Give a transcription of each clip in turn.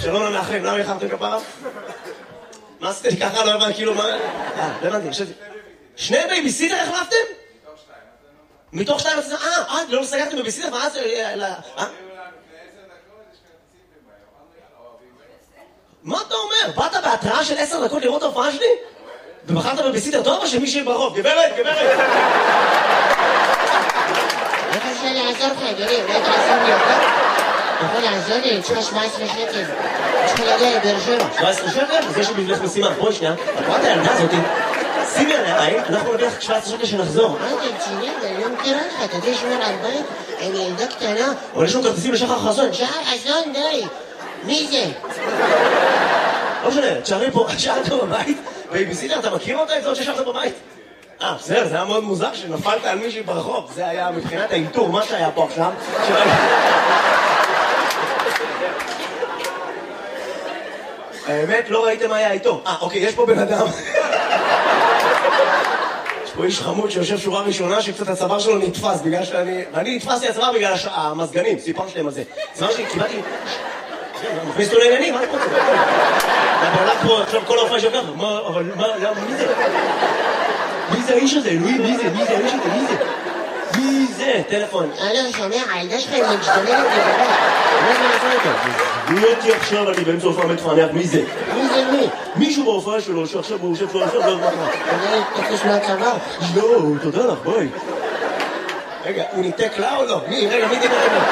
שלום למאחרים, למה יחרתם כפרה? מה עשיתם לי ככה? לא הבנתי, כאילו מה... לא הבנתי, חשבתי. שני בייביסיטר החלפתם? מתוך שתיים. לא סגרתם בייביסיטר? ואז... מה אתה אומר? באת בהתראה של 10 דקות לראות ההופעה שלי? ובחרת בבייביסיטר טוב או שמישהי ברוב? גברת! איך אפשר לעזור לך, אדוני? אולי תעזור לי אותה? אתה יכול לעזור לי? אני צריכה 17 שקל. אני צריכה להגיע לבאר שבע. 17 שקל? אז יש לי בשבילך משימה. בואי שנייה. את רואה את הילדה הזאתי? שימי עליה עין, אנחנו נביא לך 17 שקל שנחזור. אתה רציני? אני לא מכירה לך. אתה יודע לשמור על בית? אני ילדה קטנה. אבל יש לנו כרטיסים לשחר חסון. שחר חסון, די. מי זה? לא משנה, תשארי פה, תשארת בבית. בייביסיטר, אתה מכיר אותה? את זאת ששארת בבית? בסדר, זה היה מאוד מוזר שנפלת על מישהי ברחוב. זה היה מבחינת האינטור, מה שהיה פה עכשיו. האמת, לא ראיתם מה היה איתו. אוקיי, יש פה בן אדם. יש פה איש חמוד שיושב שורה ראשונה שקצת הצוואר שלו נתפס בגלל ואני נתפסתי הצוואר בגלל המזגנים, סיפרתם על זה. הצוואר שלי, קיבלתי... מכניס אותו לעניינים, מה אני רוצה? אתה הולך פה עכשיו כל ההופעה שלך, אבל מי זה? מי זה האיש הזה? אלוהים, מי זה? מי זה האיש הזה? מי זה? מי זה? טלפון. לא, שומע, הילדה שלך היא משתוללת לבנה. מה זה נעשה איתה? מי אותי עכשיו, אני באמצע הופעה מתפענח, מי זה? מי זה מי? מישהו בהופעה שלו שעכשיו הוא יושב שלו, עכשיו לא זמן מה. אתה תקוש מהצוואר. לא, תודה לך, ביי. רגע, הוא ניתק לה או לא? רגע, מי דיבר רגע?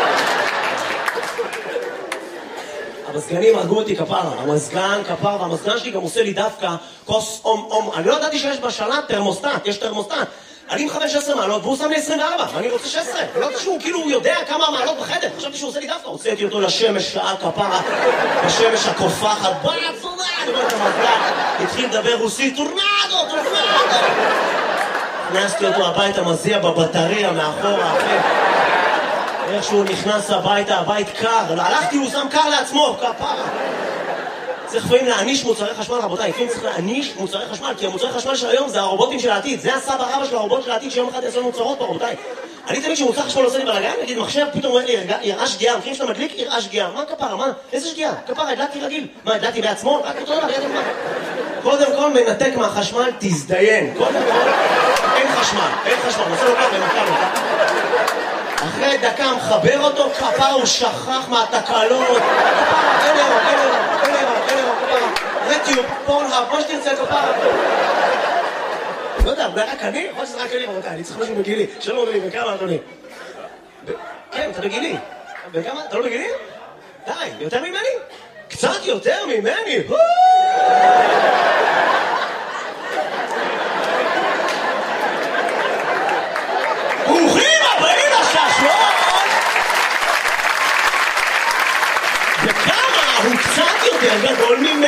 המזגנים הרגו אותי כפרה, המזגן כפרה, והמזגן שלי גם עושה לי דווקא כוס אום. אני לא ידעתי שיש בשלט תרמוסטט, יש תרמוסטט. אני מכוון 16 מעלות והוא שם לי 24, ואני רוצה 16. לא יודעת שהוא כאילו יודע כמה מעלות בחדר, חשבתי שהוא עושה לי דווקא. הוצאתי אותו לשמש שעה כפרה, בשמש הקופחת, בואי עצונה, אני רואה את המזגן, התחיל לדבר רוסית, טורנדו. הכנסתי אותו הביתה, מזיע בבטריה מאחורה, אחרי. איך שהוא נכנס הביתה, הבית קר, הלכתי, הוא שם קר לעצמו, כפרה. צריך לפעמים להעניש מוצרי חשמל, רבותיי, לפעמים צריך להעניש מוצרי חשמל, כי המוצרי חשמל של היום זה הרובוטים של העתיד, זה הסבא רבא של הרובוט של העתיד שיום אחד יעשו מוצרות פה, רבותיי. אני תמיד שמוצר חשמל עושה לי בלגן, נגיד מחשב פתאום אומר לי, יראה שגיאה, מכירים שאתה מדליק, יראה שגיאה, מה כפרה, מה? איזה שגיאה? כפרה, הדלקתי רגיל, מה, הדלקתי בעצמו? רק אותו דבר, ידע מה? קודם כל מנתק מהחשמל, תזדיין, קודם כל, אין חשמל, נעשה לו ככה, נקרא לו, אחרי דקה מחבר אותו, כפרה הוא שכח מהתקלות, כפרה, אין אירו, כפרה, רטיוב, פורנהאב, מה שתרצה כפרה. לא יודע, אולי רק אני? יכול שזה רק אני, רבותיי, אני צריך משהו בגילי. שלום לי, בכמה אדוני? כן, אתה בגילי. בכמה? אתה לא בגילי? די, יותר ממני? קצת יותר ממני? ברוכים הבאים לשעשועון! וכמה הוא קצת יותר גדול ממני!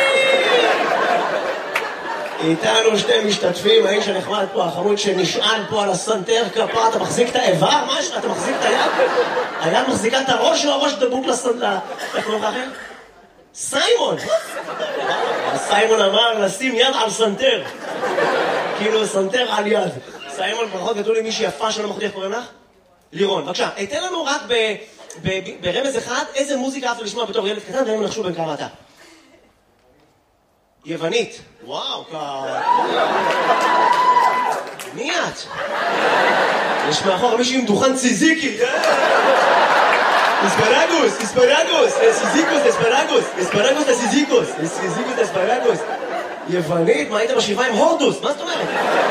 איתנו שתי משתתפים, האיש הנחמד פה, החמוד שנשען פה על הסנטר כפה, אתה מחזיק את האיבר? מה יש לך? אתה מחזיק את היד? היד מחזיקה את הראש או הראש דבוק לסנטר? איך קוראים לכם? סיימון! סיימון אמר לשים יד על סנטר. כאילו סנטר על יד. סיימון, ברכות גדול עם מישהי יפה שלא מחליט, קוראים לך? לירון, בבקשה, תן לנו רק ברמז אחד איזה מוזיקה אהבת לשמוע בתור ילד קטן, והם נחשו בין כמה אתה. יוונית. וואו, מי את? יש מאחור מישהו עם דוכן ציזיקי. אספרגוס, אספרגוס. יוונית, מה היית בשבעה עם הורדוס? מה זאת אומרת?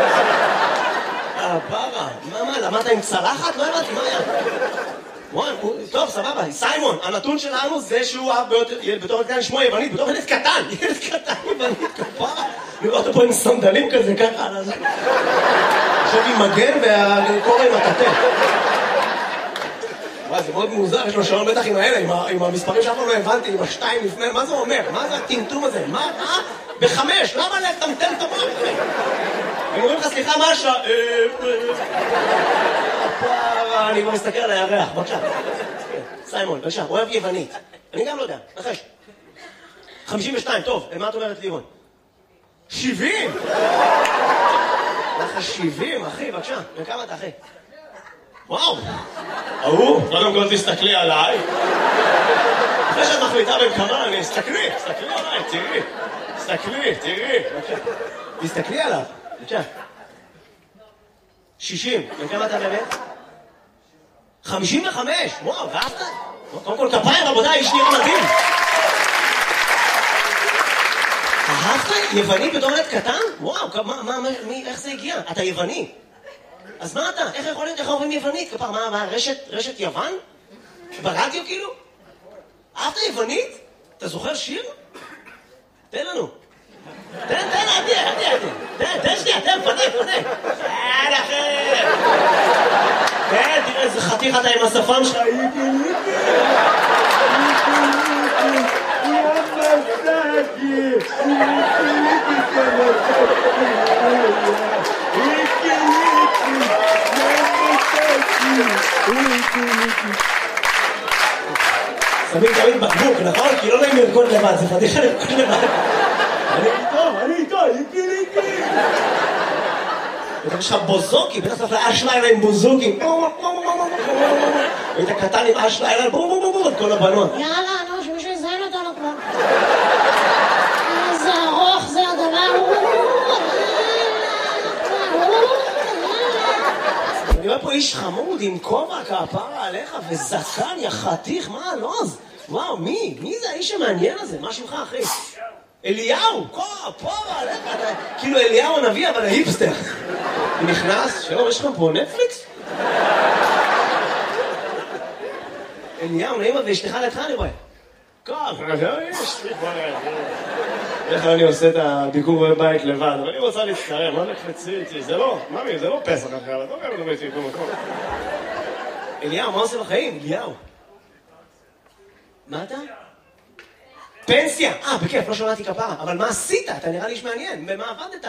פרה, מה, למדת עם צלחת? לא הבנתי, מה היה? טוב, סבבה, סיימון, הנתון שלנו זה שהוא אהב בתור ילד קטן לשמוע יוונית, בתור ילד קטן יוונית, כפרה. לראות אותו פה עם סנדלים כזה, ככה, עכשיו עם מגן והקורא עם הטטה. וואי, זה מאוד מוזר, יש לו שעון בטח עם האלה, עם המספרים שאף פעם לא הבנתי, עם השתיים לפני, מה זה אומר? מה זה הטמטום הזה? מה? בחמש, למה לטמטם את המוח? הם אומרים לך, סליחה, מה השעה? אני כבר מסתכל על הירח, בבקשה. סיימון, בבקשה, אוהב יוונית. אני גם לא יודע, נחש. 52, טוב, מה את אומרת לירון? 70! לך 70, אחי, בבקשה. וכמה אתה, אחי? וואו! קודם כל תסתכלי עליי. אחרי שאת איתה בן תסתכלי עליי, תראי. תסתכלי עליו, בבקשה. 60, וכמה אתה באמת? 55, וואו, ואהבת? קודם כל כפיים רבותיי, איש נראה מדהים. אהבת? יווני בתור ילד קטן? וואו, איך זה הגיע? אתה יווני. אז מה אתה? איך יכול להיות? איך אומרים יוונית? כפר, מה, רשת יוון? ברדיו כאילו? אהבת יוונית? אתה זוכר שיר? תן לנו. תן, תן שנייה, תן, פנה. תן אחר. תן, תראה איזה חתיך אתה עם השפם שלך. שמים תמיד בקבוק, נכון? כי לא נעים לרקוד לבד, זה פתיחה לרקוד לבד. אני איתו, איתי. יש לך בוזוקי, בטח צריך לאש לילה עם בוזוקי. היית קטן עם אש לילה, את כל הבנות. יאללה, נו, שמישהו יזיין אותנו כבר. זה ארוך, זה הדבר. אני רואה פה איש חמוד עם כובע כפרה עליך וזקן יחתיך, מה הלוז? וואו, מי זה האיש המעניין הזה? מה שמך אחי? אליהו, כפרה עליך, כאילו אליהו הנביא אבל ההיפסטר. הוא נכנס, שלום, יש לך פה נטפליקס? אליהו, נעימה ואשתך לידך אני רואה. איך אני עושה את הביקור בבית לבד, אבל אני רוצה להצטרם, מה נקפצי איתי? זה לא, ממי, זה לא פסח אחר, אתה אומר לדבר איתי במקום. אליהו, מה עושה בחיים? אליהו. מה אתה? פנסיה! בכיף, לא שמעתי כפרה, אבל מה עשית? אתה נראה לי שמעניין, במה עבדת?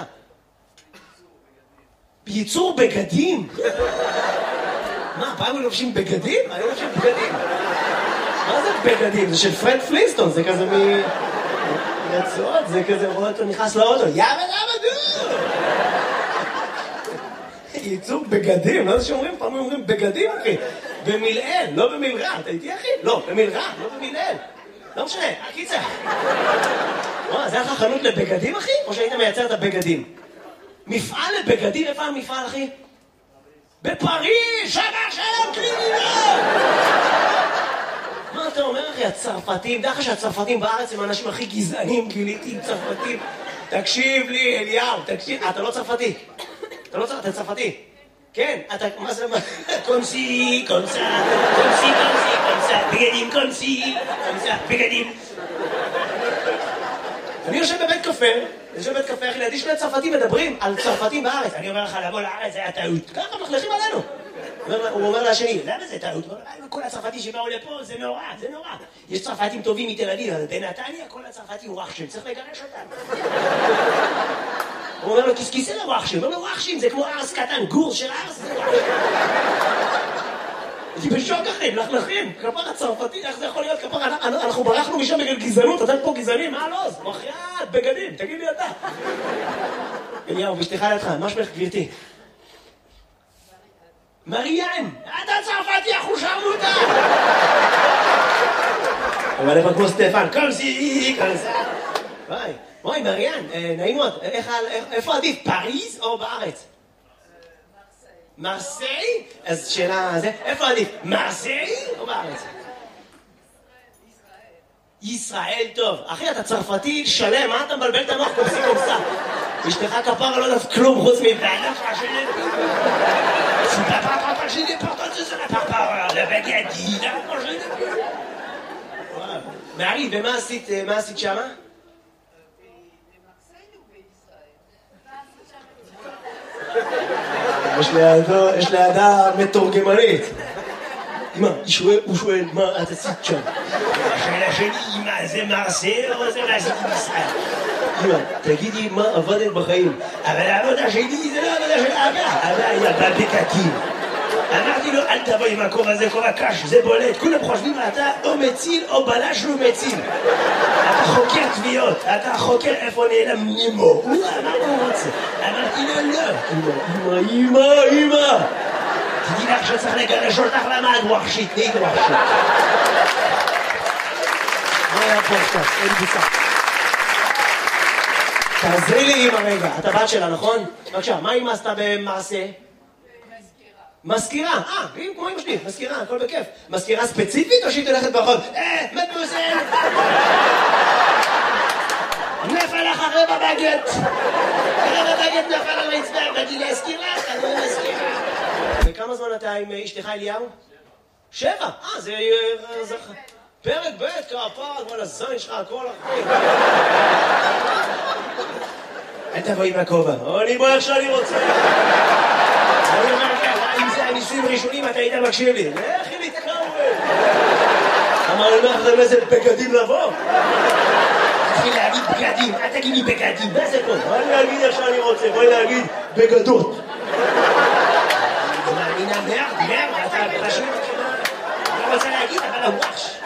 בייצור בגדים? מה, פעם היו לובשים בגדים? היו לובשים בגדים. מה זה בגדים? זה של פרד פלינסטון, זה כזה רצועות, זה כזה רואה אותו נכנס לאוטו, ייצור בגדים, לא זה שאומרים, פעם אומרים בגדים אחי, במילאל, לא במילרע, אתה איתי אחי? לא, במילרע, לא במילאל, לא משנה, הקיצה. זה היה לך חנות לבגדים אחי? או שהיית מייצר את הבגדים? מפעל לבגדים, איפה המפעל אחי? בפריז, שלום קרימינל! מה אתה אומר אחי, הצרפתים, דרך שהצרפתים בארץ הם האנשים הכי גזענים, גיליתי עם צרפתים. תקשיב לי, אליהו, תקשיב, אתה לא צרפתי. אתה צרפתי. כן, אתה, מה זה, קונסי, בגדים, קונסי, בגדים. אני יושב בבית קפה, אחי, לידי שני צרפתים מדברים על צרפתים בארץ. אני אומר לך, לבוא לארץ זה היה טעות. ככה מחלכים עלינו. הוא אומר לשני, למה זה טעות? כל הצרפתי שבאו לפה, זה נורא. יש צרפתים טובים מתל אביב, אבל בנתניה כל הצרפתים הוא רחשים, צריך לגרש אותם. הוא אומר לו, כיסא לרחשים, הוא אומר לו, רחשים זה כמו ארס קטן, גור של ארס זה רחשים. אני בשוק אחי, מלכלכים, כפר הצרפתי, איך זה יכול להיות כפר? אנחנו ברחנו משם בגלל גזענות, אתם פה גזענים, מה לא? מחייאת, בגדים, תגיד לי אתה. אליהו, ואשתך לידך, מה שמך גבירתי? מריאן, אתה צרפתי, אנחנו שרנו אותה! אבל איפה כמו סטפן, קומסי, וואי, מריאן, נעים מאוד, איפה עדיף, פריז או בארץ? מרסיי? אז שאלה, איפה עדיף, מרסיי או בארץ? ישראל טוב. אחי, אתה צרפתי שלם, מה אתה מבלבל את המוח קומסה? אשתך כפרה לא יודעת כלום חוץ מבעלך השני. מעלי, ומה עשית שמה? יש לידה מתורגמנית. אמא, הוא שואל, מה את עשית שם? השאלה שלי, אמא, זה מרסיי או זה מה עשיתי בישראל? אמא, תגידי מה עבדת בחיים. אבל העבודה שלי זה לא עבודה של אבא היה בבקקים. אמרתי לו, אל תבוא עם הכובע הזה, כובע קש, זה בולט. כולם חושבים, אתה או מציל או בלש לא מציל. אתה חוקר תביעות, אתה חוקר איפה נעלם נימו. מה הוא רוצה? אמרתי לו, לא. אמא. תדעי לך שצריך לגרש אותך למה את ווחשית, נהיית ווחשית. היה פה עכשיו, אין בוצע. תעזרי לי עם הרגע, את הבת שלה, נכון? בבקשה, מה אמא עשתה במעשה? מזכירה, כמו אמא שלי, מזכירה, הכל בכיף. מזכירה ספציפית או שהיא תלכת ברחוב? מדמוזל! נפל לך רבע בגט! רבע בגט נפל על רצפה, באתי להזכיר לך, אני מזכירה. וכמה זמן אתה עם אשתך אליהו? 7! זה פרק ב' כפר, וואלה זין שלך, הכל אחרי. אל תבואי מהכובע, אני בוא איך שאני רוצה. אני אומר לך, אם זה הניסויים הראשונים, אתה היית מקשיב לי. לכי להתקרב. אמר לי, מה אחרי איזה בגדים לבוא? תתחיל להגיד בגדים, אל תגיד לי בגדים, מה זה פה? בואי להגיד איך שאני רוצה, בואי להגיד בגדות. אני נמר, אתה פשוט, אני רוצה להגיד, אבל הוואש.